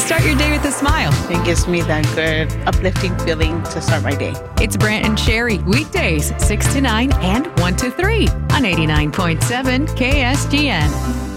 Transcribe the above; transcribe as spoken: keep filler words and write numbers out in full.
Start your day with a smile. It gives me that good, uplifting feeling to start my day. It's Brant and Sherry, weekdays, six to nine and one to three on eighty-nine point seven K S G N.